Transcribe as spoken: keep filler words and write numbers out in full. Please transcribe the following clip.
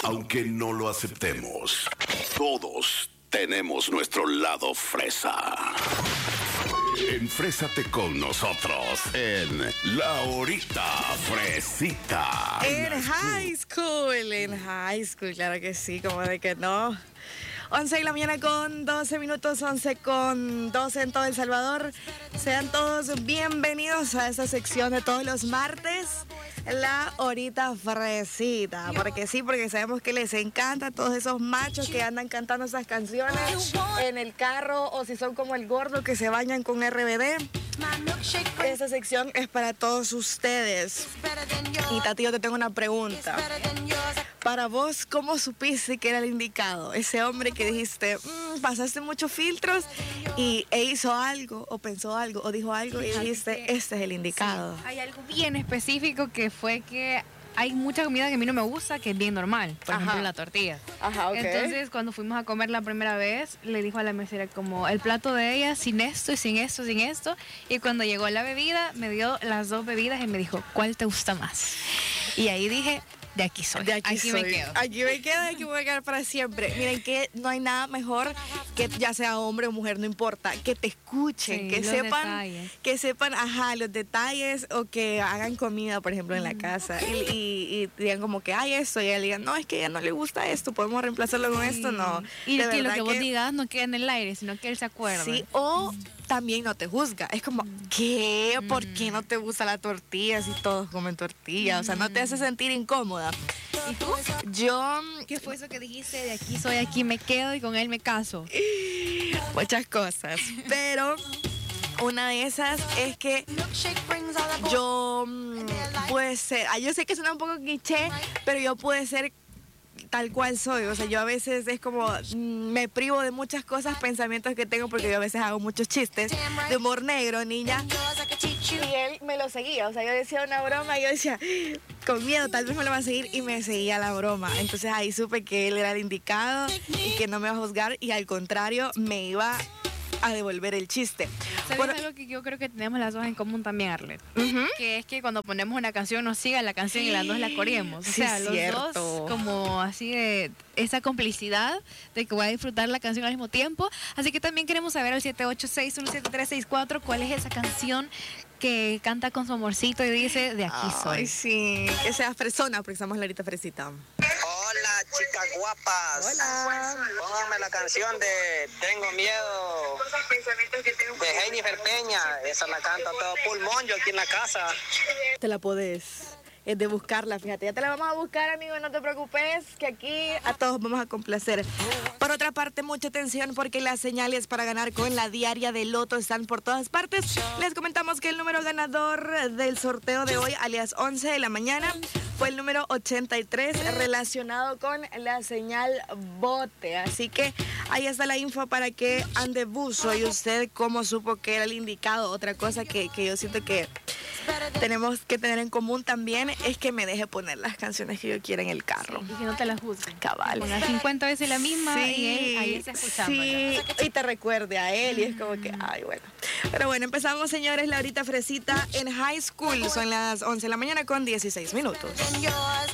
Aunque no lo aceptemos, todos tenemos nuestro lado fresa. Enfrésate con nosotros en La Horita Fresita. En high school, en high school, claro que sí, como de que no. once de la mañana con doce minutos, once con doce en todo El Salvador. Sean todos bienvenidos a esta sección de todos los martes, La Horita Fresita. Porque sí, porque sabemos que les encanta a todos esos machos que andan cantando esas canciones en el carro, o si son como el gordo que se bañan con R B D. Esta sección es para todos ustedes. Y Tati, yo te tengo una pregunta. Para vos, ¿cómo supiste que era el indicado? Ese hombre que dijiste, mmm, pasaste muchos filtros y e hizo algo, o pensó algo, o dijo algo, y dijiste, este es el indicado. Sí, hay algo bien específico que fue que hay mucha comida que a mí no me gusta, que es bien normal. Por Ajá. ejemplo, la tortilla. Ajá, ok. Entonces, cuando fuimos a comer la primera vez, le dijo a la mesera como el plato de ella sin esto y sin esto, sin esto. Y cuando llegó la bebida, me dio las dos bebidas y me dijo, ¿cuál te gusta más? Y ahí dije, de aquí soy, De aquí, aquí soy. me quedo. Aquí me quedo, aquí voy a quedar para siempre. Miren que no hay nada mejor que ya sea hombre o mujer, no importa, que te escuchen, Sí, que los sepan, detalles. que sepan, ajá, los detalles, o que hagan comida, por ejemplo, en la casa y, y, y digan como que hay esto, y ella digan, no, es que a ella no le gusta esto, podemos reemplazarlo con esto, no. Y De que lo verdad que vos digas no queda en el aire, sino que él se acuerda. Sí, o también no te juzga. Es como, ¿qué? ¿Por qué no te gusta la tortilla si todos comen tortilla? O sea, no te hace sentir incómoda. ¿Y tú? Yo, ¿Qué fue eso que dijiste? De aquí soy, aquí me quedo y con él me caso. muchas cosas, pero una de esas es que yo mm, puede ser, ah, yo sé que suena un poco cliché, pero yo puedo ser tal cual soy. O sea, yo a veces es como, mm, me privo de muchas cosas, pensamientos que tengo, porque yo a veces hago muchos chistes de humor negro, niña. Y él me lo seguía, o sea, yo decía una broma y yo decía, con miedo, tal vez me lo va a seguir, y me seguía la broma. Entonces ahí supe que él era el indicado y que no me iba a juzgar, y al contrario, me iba a devolver el chiste. ¿Sabes Por- algo que yo creo que tenemos las dos en común también, Arlet? Ujú. Que es que cuando ponemos una canción nos siga la canción y las dos la coreemos. O Sí, sea, los cierto. dos como así de esa complicidad de que voy a disfrutar la canción al mismo tiempo. Así que también queremos saber al siete ocho seis, uno siete tres seis cuatro cuál es esa canción que canta con su amorcito y dice, de aquí soy. Ay, sí, que sea fresona, porque estamos la Horita Fresita. Hola, chicas guapas. Hola. Pónganme la canción de Tengo Miedo de Jennifer Peña. Esa la canto a todo pulmón yo aquí en la casa. Te la podés. Es de buscarla, fíjate. Ya te la vamos a buscar, amigo, no te preocupes, que aquí a todos vamos a complacer. Por otra parte, mucha atención, porque las señales para ganar con la diaria de Loto están por todas partes. Les comentamos que el número ganador del sorteo de hoy, alias once de la mañana, fue el número ochenta y tres, relacionado con la señal bote. Así que ahí está la info para que ande buzo. ¿Y usted cómo supo que era el indicado? Otra cosa que, que yo siento que tenemos que tener en común también es que me deje poner las canciones que yo quiera en el carro. Y que no te la juzguen. Cabal. Ponga cincuenta veces la misma y él ahí está escuchándola. sí, y te recuerde a él, y es como que, ay, bueno. Pero bueno, empezamos, señores, la Horita Fresita en high school. Son las once de la mañana con dieciséis minutos.